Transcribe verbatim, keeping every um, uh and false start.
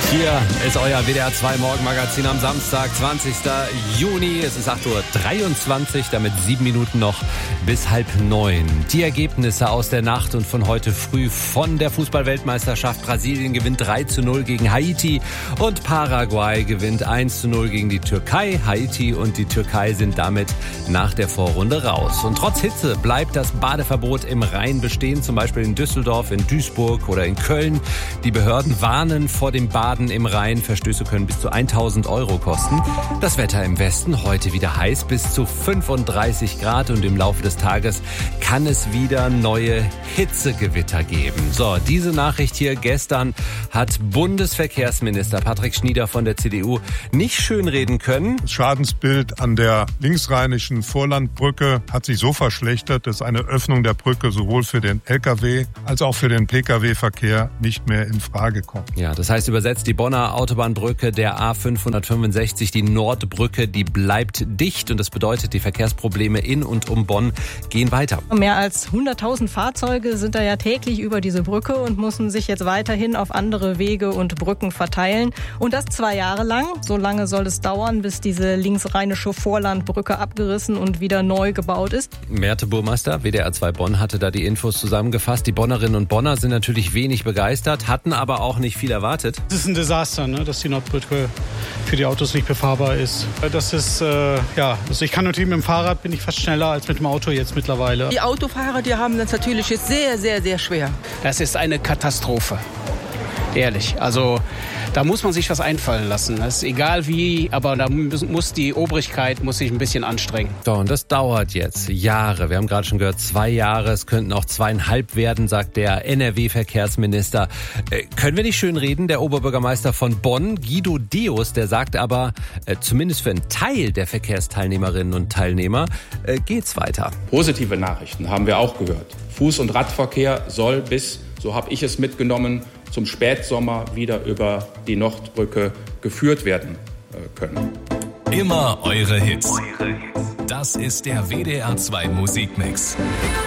Hier ist euer W D R zwei Morgenmagazin am Samstag, zwanzigsten Juni. Es ist acht Uhr dreiundzwanzig, damit sieben Minuten noch bis halb neun. Die Ergebnisse aus der Nacht und von heute früh von der Fußball-Weltmeisterschaft. Brasilien gewinnt drei zu null gegen Haiti und Paraguay gewinnt eins zu null gegen die Türkei. Haiti und die Türkei sind damit nach der Vorrunde raus. Und trotz Hitze bleibt das Badeverbot im Rhein bestehen, zum Beispiel in Düsseldorf, in Duisburg oder in Köln. Die Behörden warnen vor dem Baden im Rhein. Verstöße können bis zu tausend Euro kosten. Das Wetter im Westen heute wieder heiß, bis zu fünfunddreißig Grad, und im Laufe des Tages kann es wieder neue Hitzegewitter geben. So, diese Nachricht hier gestern hat Bundesverkehrsminister Patrick Schnieder von der C D U nicht schönreden können. Das Schadensbild an der linksrheinischen Vorlandbrücke hat sich so verschlechtert, dass eine Öffnung der Brücke sowohl für den L K W als auch für den P K W-Verkehr nicht mehr in Frage kommt. Ja, das heißt übersetzt, die Bonner Autobahnbrücke, der A fünfhundertfünfundsechzig, die Nordbrücke, die bleibt dicht, und das bedeutet, die Verkehrsprobleme in und um Bonn gehen weiter. Mehr als hunderttausend Fahrzeuge sind da ja täglich über diese Brücke und müssen sich jetzt weiterhin auf andere Wege und Brücken verteilen. Und das zwei Jahre lang. So lange soll es dauern, bis diese linksrheinische Vorlandbrücke abgerissen und wieder neu gebaut ist. Merte Burmeister, W D R zwei Bonn, hatte da die Infos zusammengefasst. Die Bonnerinnen und Bonner sind natürlich wenig begeistert, hatten aber auch nicht viel erwartet. Es ist ein Desaster, ne, dass die Nordbrücke für die Autos nicht befahrbar ist. Das ist, äh, ja, also ich kann natürlich mit dem Fahrrad, bin ich fast schneller als mit dem Auto jetzt mittlerweile. Die Autofahrer, die haben das natürlich jetzt sehr, sehr, sehr schwer. Das ist eine Katastrophe. Ehrlich, also da muss man sich was einfallen lassen. Das ist egal wie, aber da muss die Obrigkeit muss sich ein bisschen anstrengen. So, und das dauert jetzt Jahre. Wir haben gerade schon gehört, zwei Jahre. Es könnten auch zweieinhalb werden, sagt der N R W-Verkehrsminister. Äh, können wir nicht schön reden? Der Oberbürgermeister von Bonn, Guido Deus, der sagt aber, äh, zumindest für einen Teil der Verkehrsteilnehmerinnen und Teilnehmer äh, geht's weiter. Positive Nachrichten haben wir auch gehört. Fuß- und Radverkehr soll bis, so habe ich es mitgenommen, zum Spätsommer wieder über die Nordbrücke geführt werden können. Immer eure Hits. Das ist der W D R zwei Musikmix.